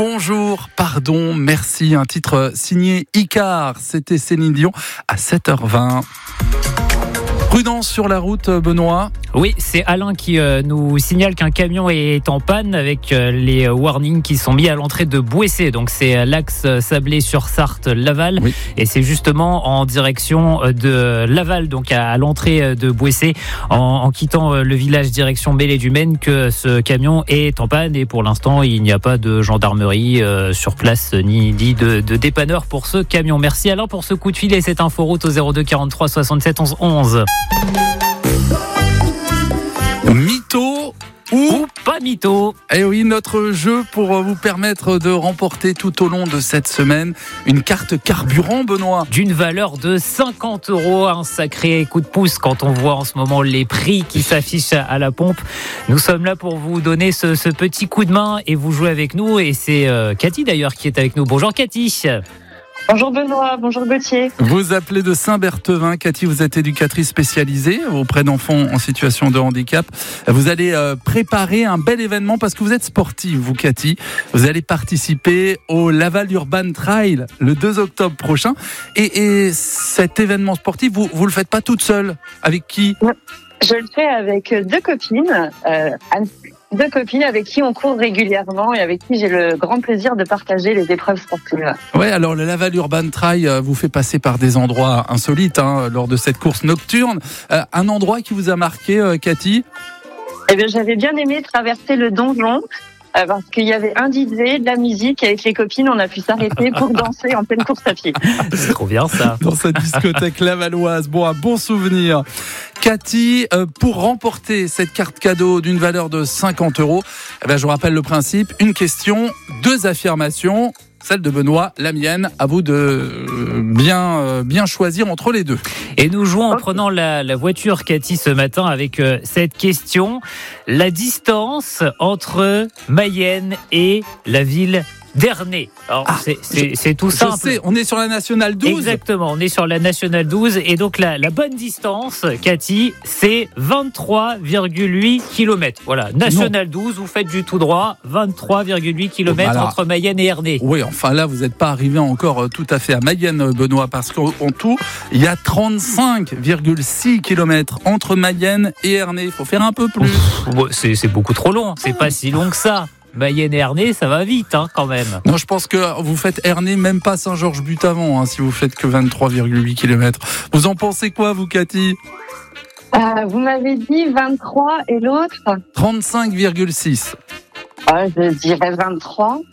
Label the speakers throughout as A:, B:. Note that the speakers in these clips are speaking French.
A: Bonjour, pardon, merci. Un titre signé Icar. C'était Céline Dion à 7h20. Prudence sur la route, Benoît.
B: Oui, c'est Alain qui nous signale qu'un camion est en panne avec les warnings qui sont mis à l'entrée de Bouessé. Donc c'est l'axe Sablé-sur-Sarthe-Laval. Oui. Et c'est justement en direction de Laval, donc à l'entrée de Bouessé, en quittant le village direction Belley-du-Maine, que ce camion est en panne. Et pour l'instant, il n'y a pas de gendarmerie sur place ni de dépanneur pour ce camion. Merci Alain pour ce coup de fil et cette inforoute au 02 43 67 11 11.
A: Mytho ou
B: pas mytho.
A: Eh oui, notre jeu pour vous permettre de remporter tout au long de cette semaine une carte carburant, Benoît.
B: D'une valeur de 50 €, un sacré coup de pouce quand on voit en ce moment les prix qui s'affichent à la pompe. Nous sommes là pour vous donner ce petit coup de main et vous jouer avec nous. Et c'est Cathy d'ailleurs qui est avec nous. Bonjour Cathy.
C: Bonjour Benoît, bonjour Gauthier.
A: Vous appelez de Saint-Berthevin. Cathy, vous êtes éducatrice spécialisée auprès d'enfants en situation de handicap. Vous allez préparer un bel événement parce que vous êtes sportive, vous Cathy. Vous allez participer au Laval Urban Trail le 2 octobre prochain. Et cet événement sportif, vous le faites pas toute seule. Avec qui ?
C: Je le fais avec deux copines avec qui on court régulièrement et avec qui j'ai le grand plaisir de partager les épreuves sportives.
A: Ouais, alors le Laval Urban Trail vous fait passer par des endroits insolites lors de cette course nocturne. Un endroit qui vous a marqué, Cathy ?
C: Eh bien, j'avais bien aimé traverser le donjon. Parce qu'il y avait un DJ, de la musique, et avec les copines, on a pu s'arrêter pour danser en pleine course à pied.
B: C'est trop bien ça.
A: Dans cette discothèque lavalloise. Bon, un bon souvenir. Cathy, pour remporter cette carte cadeau d'une valeur de 50 €, je vous rappelle le principe. Une question, deux affirmations. Celle de Benoît, la mienne. À vous de bien choisir entre les deux.
B: Et nous jouons en prenant la voiture, Cathy, ce matin avec cette question. La distance entre Mayenne et la ville d'Ernée. Alors, c'est tout simple.
A: Je sais, on est sur la Nationale 12.
B: Exactement, on est sur la Nationale 12. Et donc, la bonne distance, Cathy, c'est 23,8 km. Voilà, Nationale 12, vous faites du tout droit, 23,8 km entre Mayenne et Ernée.
A: Oui, enfin là, vous n'êtes pas arrivé encore tout à fait à Mayenne, Benoît, parce qu'en tout, il y a 35,6 km entre Mayenne et Ernée. Il faut faire un peu plus.
B: C'est beaucoup trop long, c'est pas si long que ça. Mayenne et Ernée, ça va vite quand même.
A: Non, je pense que vous faites Ernée, même pas Saint-Georges-Butavant, si vous faites que 23,8 km. Vous en pensez quoi, vous, Cathy ?
C: Vous m'avez dit 23 et l'autre ?
A: 35,6.
C: Je dirais 23.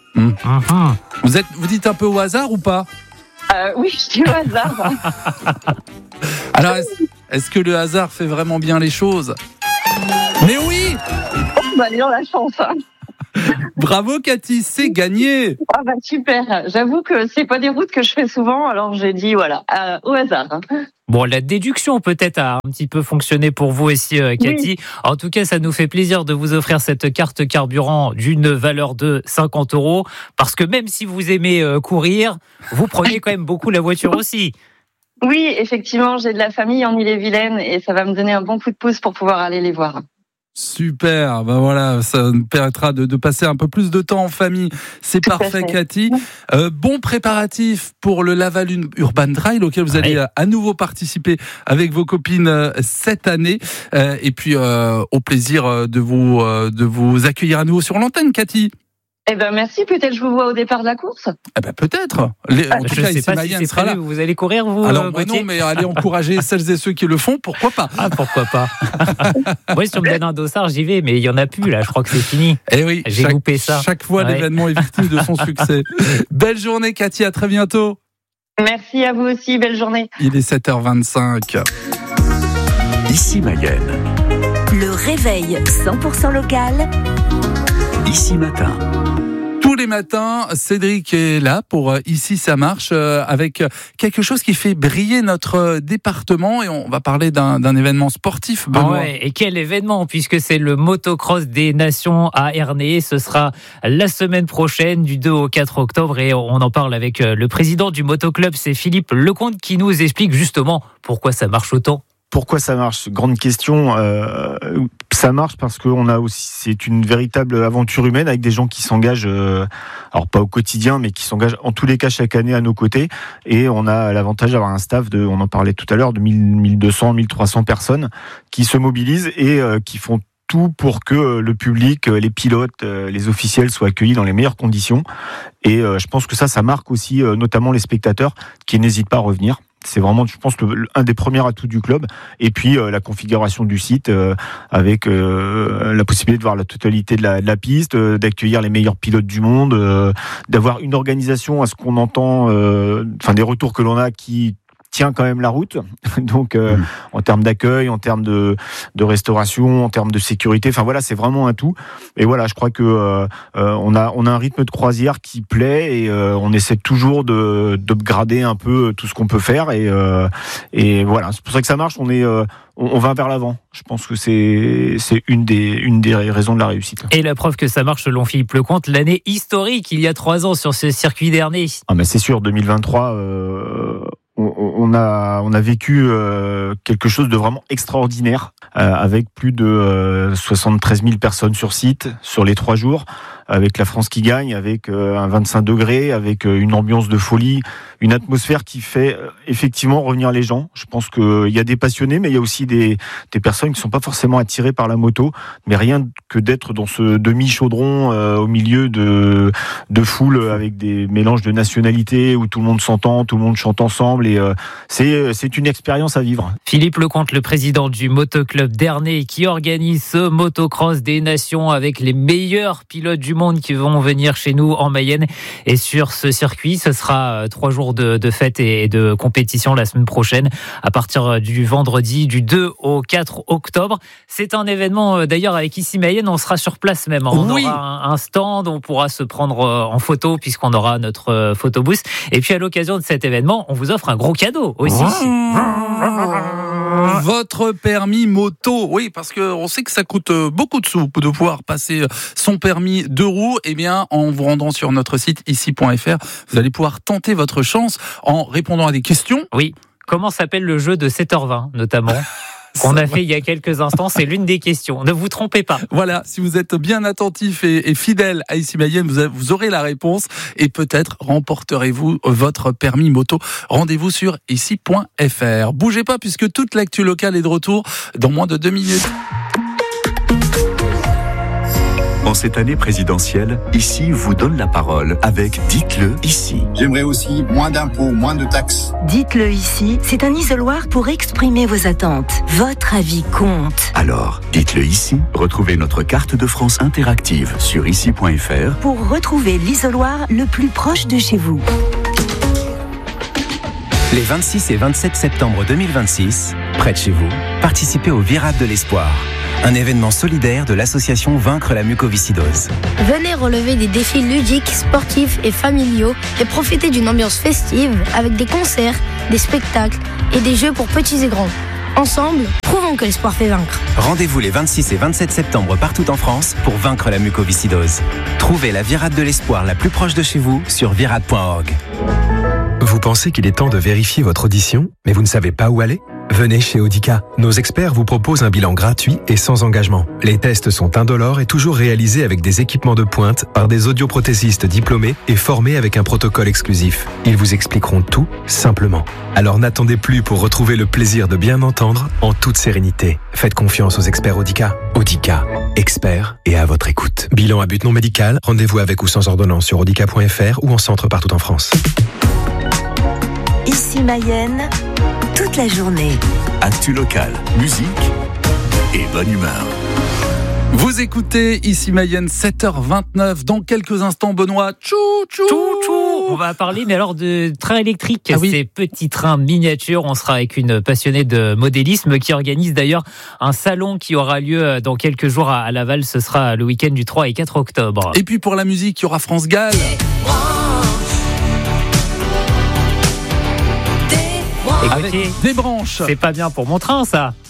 A: Vous dites un peu au hasard ou pas ?
C: Oui, je dis au hasard.
A: Alors, est-ce que le hasard fait vraiment bien les choses ? Mais oui !
C: Ayons la chance.
A: Bravo Cathy, c'est gagné.
C: Super, j'avoue que c'est pas des routes que je fais souvent, alors j'ai dit au hasard.
B: Bon, la déduction peut-être a un petit peu fonctionné pour vous aussi, Cathy. Oui. En tout cas, ça nous fait plaisir de vous offrir cette carte carburant d'une valeur de 50 €, parce que même si vous aimez courir, vous prenez quand même beaucoup la voiture aussi.
C: Oui, effectivement, j'ai de la famille en Ille-et-Vilaine et ça va me donner un bon coup de pouce pour pouvoir aller les voir.
A: Super, voilà, ça nous permettra de passer un peu plus de temps en famille. C'est parfait, Cathy. Bon préparatif pour le Laval Urban Trail auquel vous allez à nouveau participer avec vos copines cette année. Et puis au plaisir de vous accueillir à nouveau sur l'antenne, Cathy.
C: Eh ben merci, peut-être je vous vois au départ de la course.
A: Eh ben peut-être. En tout cas,
B: sais pas
A: Mayenne
B: si c'est
A: sera là.
B: Vous allez courir, vous,
A: alors
B: Gauthier ?
A: non, mais allez encourager celles et ceux qui le font, pourquoi pas.
B: Pourquoi pas. Moi, si on me donne un dossard, j'y vais, mais il y en a plus là. Je crois que c'est fini.
A: Eh oui,
B: j'ai loupé ça.
A: Chaque fois, l'événement est victime de son succès. Belle journée, Cathy. À très bientôt.
C: Merci à vous aussi. Belle journée.
A: Il est 7h25.
D: Ici Mayenne.
E: Le réveil 100% local.
D: Ici Matin.
A: Tous les matins, Cédric est là pour Ici ça marche avec quelque chose qui fait briller notre département et on va parler d'un événement sportif, Benoît.
B: Ouais, et quel événement, puisque c'est le motocross des nations à Ernée. Ce sera la semaine prochaine du 2 au 4 octobre et on en parle avec le président du motoclub, c'est Philippe Lecomte qui nous explique justement pourquoi ça marche autant.
F: Pourquoi ça marche ? Grande question. Ça marche parce que c'est une véritable aventure humaine avec des gens qui s'engagent, alors pas au quotidien, mais qui s'engagent en tous les cas chaque année à nos côtés. Et on a l'avantage d'avoir un staff on en parlait tout à l'heure, de 1200, 1300 personnes qui se mobilisent et qui font tout pour que le public, les pilotes, les officiels soient accueillis dans les meilleures conditions. Et je pense que ça marque aussi notamment les spectateurs qui n'hésitent pas à revenir. C'est vraiment, je pense, un des premiers atouts du club. Et puis la configuration du site avec la possibilité de voir la totalité de la piste, d'accueillir les meilleurs pilotes du monde, d'avoir une organisation à ce qu'on entend, des retours que l'on a qui tient quand même la route. Donc en termes d'accueil, en termes de restauration, en termes de sécurité, c'est vraiment un tout. Et voilà, je crois que on a un rythme de croisière qui plaît et on essaie toujours d'upgrader un peu tout ce qu'on peut faire et voilà, c'est pour ça que ça marche. On va vers l'avant. Je pense que c'est une des raisons de la réussite.
B: Et la preuve que ça marche, selon Philippe Lecomte, l'année historique, il y a 3 ans sur ce circuit d'Ernée.
F: Ah mais c'est sûr, 2023, on a vécu quelque chose de vraiment extraordinaire avec plus de 73 000 personnes sur site sur les 3 jours, avec la France qui gagne, avec un 25 degrés, avec une ambiance de folie, une atmosphère qui fait effectivement revenir les gens. Je pense qu'il y a des passionnés, mais il y a aussi des personnes qui ne sont pas forcément attirées par la moto, mais rien que d'être dans ce demi-chaudron au milieu de foule avec des mélanges de nationalités où tout le monde s'entend, tout le monde chante ensemble et c'est une expérience à vivre.
B: Philippe Lecomte, le président du motoclub d'Ernée qui organise ce motocross des nations avec les meilleurs pilotes du monde qui vont venir chez nous en Mayenne. Et sur ce circuit, ce sera 3 jours de fête et de compétition la semaine prochaine à partir du vendredi du 2 au 4 octobre. C'est un événement d'ailleurs avec Ici Mayenne, on sera sur place même. On aura un stand, on pourra se prendre en photo puisqu'on aura notre photobooth. Et puis à l'occasion de cet événement, on vous offre un gros cadeau aussi.
A: Votre permis moto, oui, parce que on sait que ça coûte beaucoup de sous de pouvoir passer son permis de roue. Eh bien, en vous rendant sur notre site ici.fr, vous allez pouvoir tenter votre chance en répondant à des questions.
B: Oui. Comment s'appelle le jeu de 7h20 notamment? Qu'on a fait il y a quelques instants, c'est l'une des questions. Ne vous trompez pas.
A: Voilà, si vous êtes bien attentif et fidèle à Ici Mayenne, vous aurez la réponse et peut-être remporterez-vous votre permis moto. Rendez-vous sur ici.fr. Bougez pas puisque toute l'actu locale est de retour dans moins de 2 minutes.
D: En cette année présidentielle, Ici vous donne la parole avec Dites-le ici.
G: J'aimerais aussi moins d'impôts, moins de taxes.
E: Dites-le ici, c'est un isoloir pour exprimer vos attentes. Votre avis compte.
D: Alors, dites-le ici. Retrouvez notre carte de France interactive sur ici.fr
E: pour retrouver l'isoloir le plus proche de chez vous.
H: Les 26 et 27 septembre 2026, près de chez vous, participez au Virade de l'Espoir, un événement solidaire de l'association Vaincre la mucoviscidose.
I: Venez relever des défis ludiques, sportifs et familiaux et profiter d'une ambiance festive avec des concerts, des spectacles et des jeux pour petits et grands. Ensemble, prouvons que l'espoir fait vaincre.
H: Rendez-vous les 26 et 27 septembre partout en France pour vaincre la mucoviscidose. Trouvez la Virade de l'Espoir la plus proche de chez vous sur virade.org.
J: Vous pensez qu'il est temps de vérifier votre audition, mais vous ne savez pas où aller ? Venez chez Audica. Nos experts vous proposent un bilan gratuit et sans engagement. Les tests sont indolores et toujours réalisés avec des équipements de pointe par des audioprothésistes diplômés et formés avec un protocole exclusif. Ils vous expliqueront tout simplement. Alors n'attendez plus pour retrouver le plaisir de bien entendre en toute sérénité. Faites confiance aux experts Audica. Audica, experts et à votre écoute. Bilan à but non médical, rendez-vous avec ou sans ordonnance sur audica.fr ou en centre partout en France.
E: Ici Mayenne, toute la journée.
D: Actu locale, musique et bonne humeur.
A: Vous écoutez Ici Mayenne, 7h29. Dans quelques instants, Benoît, tchou.
B: On va parler, mais alors de trains électriques,
A: oui.
B: Ces petits trains miniatures. On sera avec une passionnée de modélisme qui organise d'ailleurs un salon qui aura lieu dans quelques jours à Laval. Ce sera le week-end du 3 et 4 octobre.
A: Et puis pour la musique, il y aura France Gall.
B: Écoutez,
A: des branches.
B: C'est pas bien pour mon train, ça.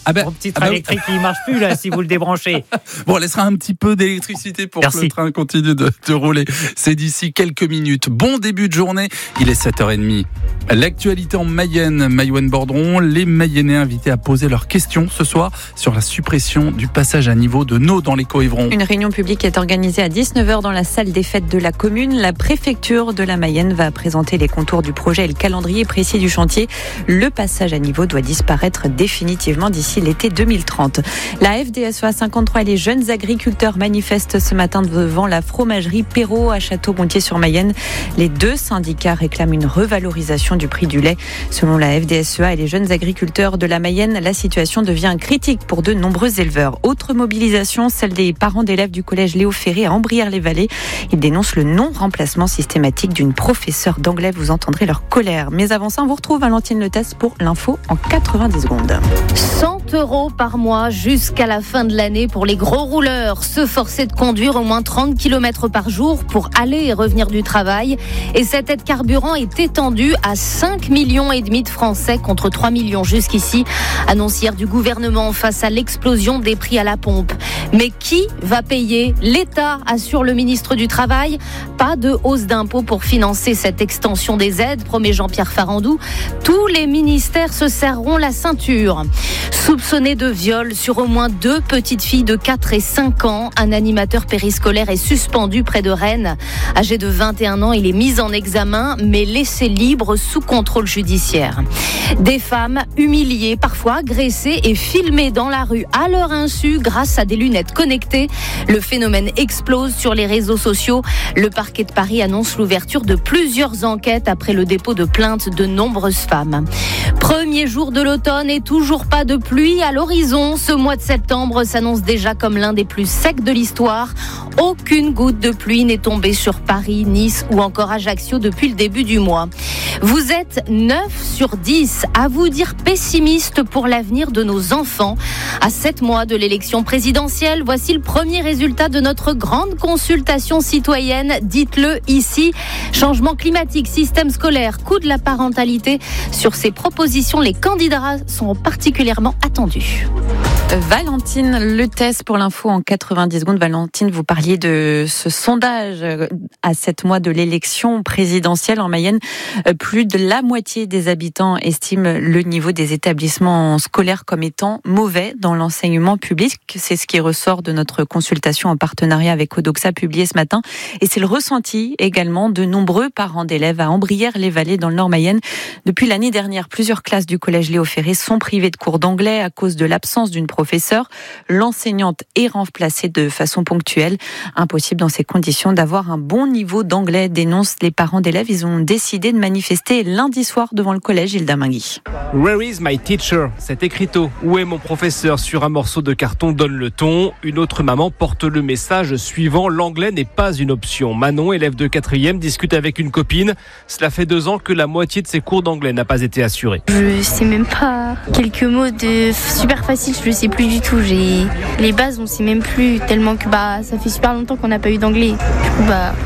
B: Mon petit train électrique qui ne marche plus là si vous le débranchez.
A: Bon, on laissera un petit peu d'électricité pour que le train continue de rouler. C'est d'ici quelques minutes. Bon début de journée, il est 7h30. L'actualité en Mayenne, Maïwenne-Bordron, les Mayennais invités à poser leurs questions ce soir sur la suppression du passage à niveau de Nau dans les Coévrons.
K: Une réunion publique est organisée à 19h dans la salle des fêtes de la commune. La préfecture de la Mayenne va présenter les contours du projet et le calendrier précis du chantier. Le passage à niveau doit disparaître définitivement d'ici l'été 2030. La FDSEA 53 et les jeunes agriculteurs manifestent ce matin devant la fromagerie Perrault à Château-Gontier-sur-Mayenne. Les deux syndicats réclament une revalorisation du prix du lait. Selon la FDSEA et les jeunes agriculteurs de la Mayenne, la situation devient critique pour de nombreux éleveurs. Autre mobilisation, celle des parents d'élèves du collège Léo Ferré à Ambrières-les-Vallées. Ils dénoncent le non-remplacement systématique d'une professeure d'anglais. Vous entendrez leur colère. Mais avant ça, on vous retrouve Valentine Letesse pour l'info en 90 secondes.
L: 100 € par mois jusqu'à la fin de l'année pour les gros rouleurs. Se forcer de conduire au moins 30 km par jour pour aller et revenir du travail. Et cette aide carburant est étendue à 5,5 millions de Français contre 3 millions jusqu'ici. Annonce hier du gouvernement face à l'explosion des prix à la pompe. Mais qui va payer ? L'État, assure le ministre du Travail. Pas de hausse d'impôts pour financer cette extension des aides, promet Jean-Pierre Farandou. Tous les ministères se serreront la ceinture. Soupçonné de viol sur au moins 2 petites filles de 4 et 5 ans, un animateur périscolaire est suspendu près de Rennes. Âgé de 21 ans, il est mis en examen, mais laissé libre sous contrôle judiciaire. Des femmes humiliées, parfois agressées et filmées dans la rue à leur insu grâce à des lunettes connectées. Le phénomène explose sur les réseaux sociaux. Le parquet de Paris annonce l'ouverture de plusieurs enquêtes après le dépôt de plaintes de nombreuses femmes. Premier jour de l'automne et toujours pas de pluie à l'horizon. Ce mois de septembre s'annonce déjà comme l'un des plus secs de l'histoire. Aucune goutte de pluie n'est tombée sur Paris, Nice ou encore Ajaccio depuis le début du mois. Vous êtes 9 sur 10 à vous dire pessimiste pour l'avenir de nos enfants. À 7 mois de l'élection présidentielle, voici le premier résultat de notre grande consultation citoyenne. Dites-le ici. Changement climatique, système scolaire, coût de la parentalité. Sur ces propositions, les candidats sont particulièrement attendus.
K: Valentine Letesse pour l'info en 90 secondes. Valentine, vous parliez de ce sondage à 7 mois de l'élection présidentielle en Mayenne. Plus de la moitié des habitants estiment le niveau des établissements scolaires comme étant mauvais dans l'enseignement public. C'est ce qui ressort de notre consultation en partenariat avec Odoxa publiée ce matin. Et c'est le ressenti également de nombreux parents d'élèves à Ambrières-les-Vallées dans le Nord Mayenne. Depuis l'année dernière, plusieurs classes du collège Léo Ferré sont privées de cours d'anglais à cause de l'absence d'une professeur. L'enseignante est remplacée de façon ponctuelle. Impossible dans ces conditions d'avoir un bon niveau d'anglais, dénoncent les parents d'élèves. Ils ont décidé de manifester lundi soir devant le collège Hilda Mingui.
M: Where is my teacher ? C'est écriteau. Où est mon professeur ? Sur un morceau de carton donne le ton. Une autre maman porte le message suivant. L'anglais n'est pas une option. Manon, élève de 4e, discute avec une copine. Cela fait 2 ans que la moitié de ses cours d'anglais n'a pas été assurée.
N: Je sais même pas. Quelques mots de super facile, je le sais plus du tout. Les bases, on sait même plus tellement que ça fait super longtemps qu'on n'a pas eu d'anglais. Du coup,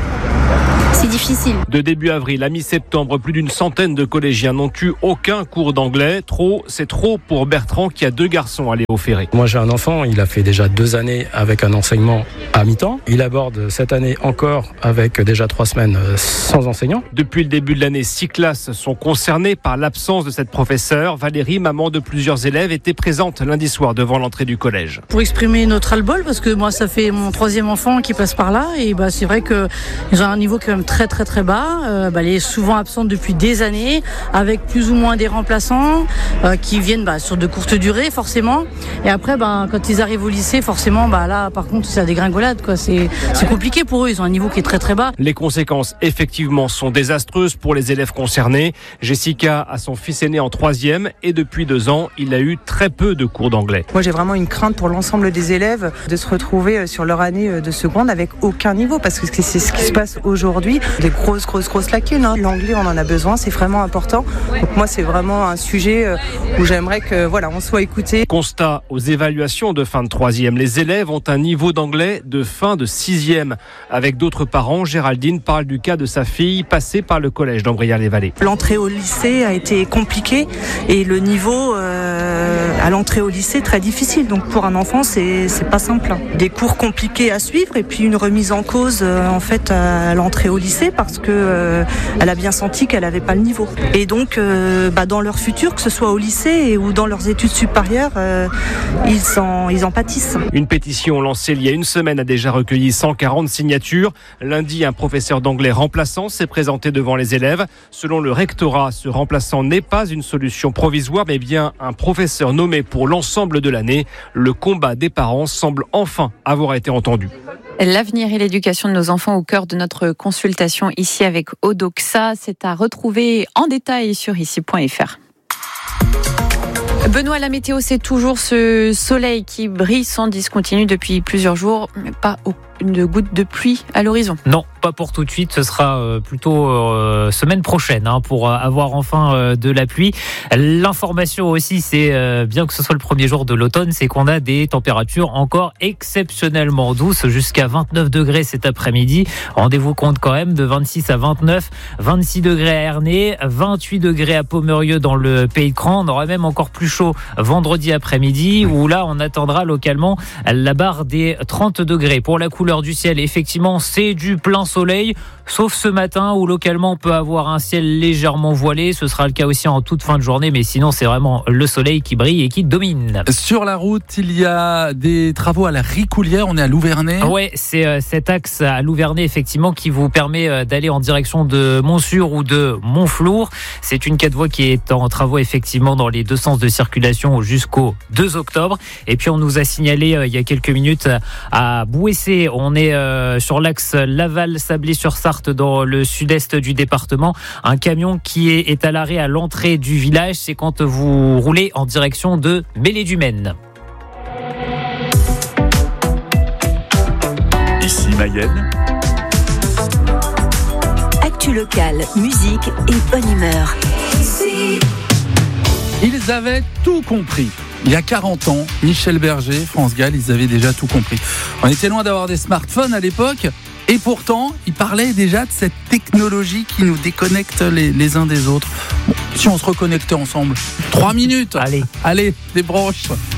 N: c'est difficile.
M: De début avril à mi-septembre, plus d'une centaine de collégiens n'ont eu aucun cours d'anglais. C'est trop pour Bertrand qui a 2 garçons à Léo Ferré.
O: Moi j'ai un enfant, il a fait déjà 2 années avec un enseignement à mi-temps. Il aborde cette année encore avec déjà 3 semaines sans enseignant.
M: Depuis le début de l'année, 6 classes sont concernées par l'absence de cette professeure. Valérie, maman de plusieurs élèves, était présente lundi soir devant l'entrée du collège.
P: Pour exprimer notre ras-le-bol, parce que moi ça fait mon 3e enfant qui passe par là et c'est vrai qu'ils ont un niveau quand même très très très bas. Elle est souvent absente depuis des années, avec plus ou moins des remplaçants qui viennent sur de courtes durées forcément. Et après, quand ils arrivent au lycée, forcément, là par contre c'est la dégringolade, quoi. C'est compliqué pour eux. Ils ont un niveau qui est très très bas.
M: Les conséquences effectivement sont désastreuses pour les élèves concernés. Jessica a son fils aîné en 3e et depuis 2 ans, il a eu très peu de cours d'anglais.
Q: Moi j'ai vraiment une crainte pour l'ensemble des élèves de se retrouver sur leur année de seconde avec aucun niveau, parce que c'est ce qui se passe aujourd'hui. Des grosses lacunes. L'anglais, on en a besoin, c'est vraiment important. Donc moi, c'est vraiment un sujet où j'aimerais que on soit écouté.
M: Constat aux évaluations de fin de 3e. Les élèves ont un niveau d'anglais de fin de 6e. Avec d'autres parents, Géraldine parle du cas de sa fille passée par le collège d'Ambrières-les-Vallées.
Q: L'entrée au lycée a été compliquée et le niveau a à l'entrée au lycée très difficile. Donc pour un enfant, c'est pas simple. Des cours compliqués à suivre et puis une remise en cause en fait à l'entrée au lycée parce que elle a bien senti qu'elle avait pas le niveau. Et donc dans leur futur, que ce soit au lycée ou dans leurs études supérieures, ils en pâtissent.
M: Une pétition lancée il y a une semaine a déjà recueilli 140 signatures. Lundi, un professeur d'anglais remplaçant s'est présenté devant les élèves. Selon le rectorat, ce remplaçant n'est pas une solution provisoire, mais bien un professeur nommé pour l'ensemble de l'année. Le combat des parents semble enfin avoir été entendu.
K: L'avenir et l'éducation de nos enfants au cœur de notre consultation ici avec Odoxa. C'est à retrouver en détail sur ici.fr. Benoît, la météo, c'est toujours ce soleil qui brille sans discontinuer depuis plusieurs jours, mais pas une goutte de pluie à l'horizon.
B: Non, pas pour tout de suite. Ce sera plutôt semaine prochaine pour avoir enfin de la pluie. L'information aussi, c'est bien que ce soit le premier jour de l'automne, c'est qu'on a des températures encore exceptionnellement douces, jusqu'à 29 degrés cet après-midi. Rendez-vous compte quand même de 26 à 29, 26 degrés à Ernée, 28 degrés à Pomerieux dans le Pays de Cran. On aura même encore plus chaud vendredi après-midi, où là on attendra localement la barre des 30 degrés. Pour la couleur du ciel, effectivement, c'est du plein soleil, sauf ce matin où localement on peut avoir un ciel légèrement voilé. Ce sera le cas aussi en toute fin de journée, mais sinon c'est vraiment le soleil qui brille et qui domine.
A: Sur la route, il y a des travaux à la Ricoulière, on est à Louvernay.
B: Ouais, c'est cet axe à Louvernay effectivement qui vous permet d'aller en direction de Montsûrs ou de Montflour. C'est une 4 voies qui est en travaux effectivement dans les deux sens de circulation jusqu'au 2 octobre. Et puis on nous a signalé il y a quelques minutes à Bouessé, on est sur l'axe Laval-Sablé-sur-Sarthe dans le sud-est du département. Un camion qui est à l'arrêt à l'entrée du village. C'est quand vous roulez en direction de Mêlée-du-Maine.
D: Ici Mayenne.
E: Actu locale, musique et bonne humeur.
A: Ils avaient tout compris. Il y a 40 ans, Michel Berger, France Gall, ils avaient déjà tout compris. On était loin d'avoir des smartphones à l'époque, et pourtant, ils parlaient déjà de cette technologie qui nous déconnecte les uns des autres. Bon, si on se reconnectait ensemble, 3 minutes.
B: Allez,
A: des branches.